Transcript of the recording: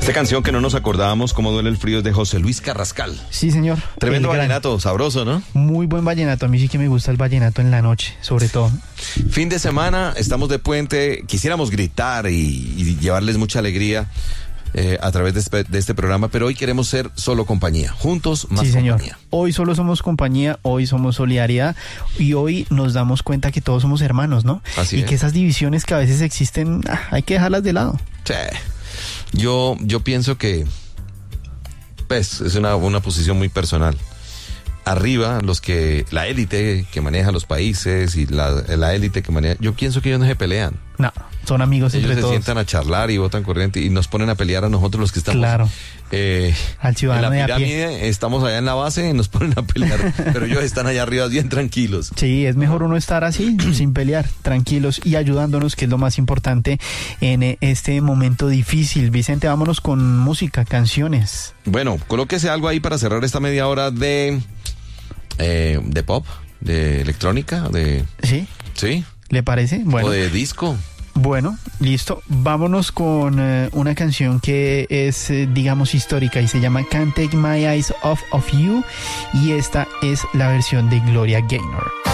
Esta canción que no nos acordábamos, Cómo duele el frío, es de José Luis Carrascal. Sí, señor. Tremendo vallenato, sabroso, ¿no? Muy buen vallenato. A mí sí que me gusta el vallenato en la noche, sobre todo. Fin de semana, estamos de puente. Quisiéramos gritar y llevarles mucha alegría a través de este programa, pero hoy queremos ser solo compañía. Juntos, más sí, señor. compañía. Hoy solo somos compañía, hoy somos solidaridad y hoy nos damos cuenta que todos somos hermanos, ¿no? Así y es. que esas divisiones que a veces existen, hay que dejarlas de lado. Sí. Yo pienso que pues es una posición muy personal. Arriba, la élite que maneja los países y la élite que maneja, yo pienso que ellos no se pelean. No, son amigos Ellos entre se todos. sientan a charlar y votan corriente y nos ponen a pelear a nosotros los que estamos Claro. Al ciudadano en de la a pie. pirámide, estamos allá en la base y nos ponen a pelear, pero ellos están allá arriba bien tranquilos. Sí, es mejor uno estar así, sin pelear, tranquilos y ayudándonos, que es lo más importante en este momento difícil. Vicente, vámonos con música, canciones. Bueno, colóquese algo ahí para cerrar esta media hora de pop, de electrónica, ¿Sí? ¿sí? ¿Le parece? Bueno. O de disco. Bueno, listo. Vámonos con una canción que es, digamos, histórica y se llama Can't Take My Eyes Off of You, y esta es la versión de Gloria Gaynor.